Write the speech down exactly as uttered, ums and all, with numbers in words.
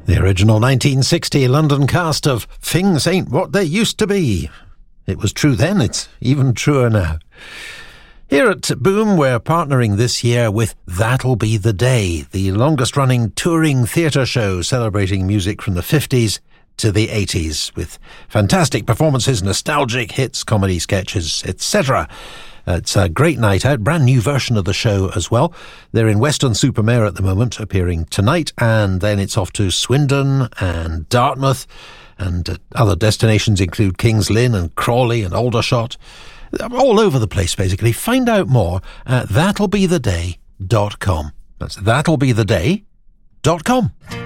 The original nineteen sixty London cast of Things Ain't What They Used to Be. It was true then, it's even truer now. Here at Boom, we're partnering this year with That'll Be the Day, the longest-running touring theatre show celebrating music from the fifties to the eighties, with fantastic performances, nostalgic hits, comedy sketches, et cetera. It's a great night out, brand new version of the show as well. They're in Weston-super-Mare at the moment, appearing tonight, and then it's off to Swindon and Dartmouth, and uh, other destinations include Kings Lynn and Crawley and Aldershot. All over the place, basically. Find out more at that'll be the day dot com. That's that'll be the day dot com.